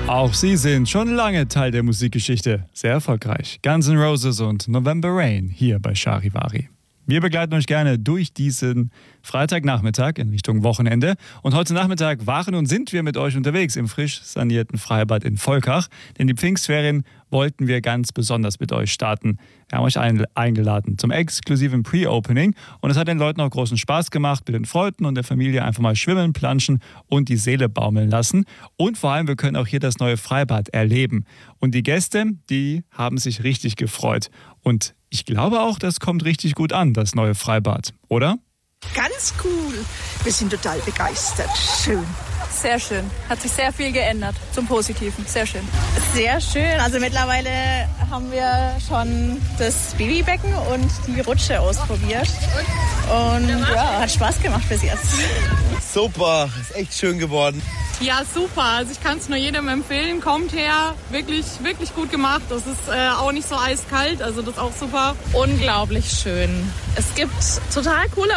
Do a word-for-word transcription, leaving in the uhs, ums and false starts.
Auch sie sind schon lange Teil der Musikgeschichte. Sehr erfolgreich. Guns N' Roses und November Rain hier bei Charivari. Wir begleiten euch gerne durch diesen Freitagnachmittag in Richtung Wochenende. Und heute Nachmittag waren und sind wir mit euch unterwegs im frisch sanierten Freibad in Volkach. Denn die Pfingstferien wollten wir ganz besonders mit euch starten. Wir haben euch eingeladen zum exklusiven Pre-Opening. Und es hat den Leuten auch großen Spaß gemacht, mit den Freunden und der Familie einfach mal schwimmen, planschen und die Seele baumeln lassen. Und vor allem, wir können auch hier das neue Freibad erleben. Und die Gäste, die haben sich richtig gefreut. Und ich glaube auch, das kommt richtig gut an, das neue Freibad, oder? Ganz cool. Wir sind total begeistert. Schön. Sehr schön. Hat sich sehr viel geändert zum Positiven. Sehr schön. Sehr schön. Also mittlerweile haben wir schon das Babybecken und die Rutsche ausprobiert. Und ja, hat Spaß gemacht bis jetzt. Super, ist echt schön geworden. Ja, super. Also ich kann es nur jedem empfehlen. Kommt her. Wirklich, wirklich gut gemacht. Das ist äh, auch nicht so eiskalt. Also das ist auch super. Unglaublich schön. Es gibt total coole